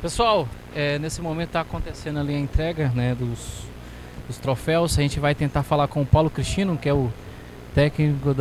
Pessoal, nesse momento está acontecendo ali a entrega, né, dos troféus. A gente vai tentar falar com o Paulo Cristino, que é o técnico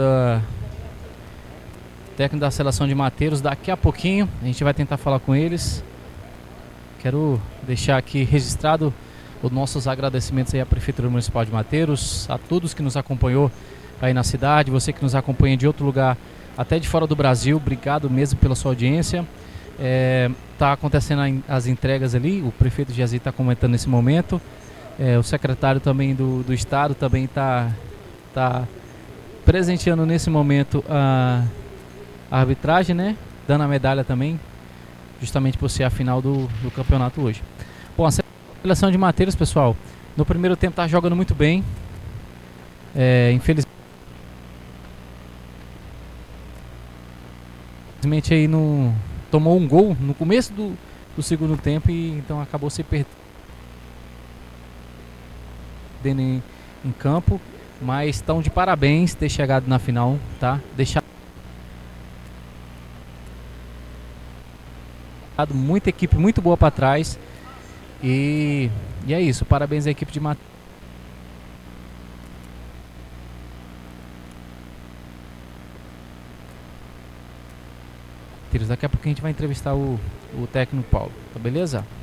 da seleção de Mateiros. Daqui a pouquinho a gente vai tentar falar com eles. Quero deixar aqui registrado os nossos agradecimentos aí à Prefeitura Municipal de Mateiros, a todos que nos acompanhou aí na cidade, você que nos acompanha de outro lugar, até de fora do Brasil. Obrigado mesmo pela sua audiência. Tá acontecendo as entregas ali, o prefeito Jazi está comentando nesse momento, o secretário também do estado também tá presenteando nesse momento a arbitragem, né, dando a medalha também, justamente por ser a final do campeonato hoje. Bom, a seleção de Mateiros, pessoal, no primeiro tempo tá jogando muito bem, infelizmente aí tomou um gol no começo do segundo tempo e então acabou se perdendo em campo, mas estão de parabéns ter chegado na final, tá? Deixado muita equipe muito boa para trás e é isso, parabéns à equipe de Mateiros. Daqui a pouco a gente vai entrevistar o técnico Paulo, tá beleza?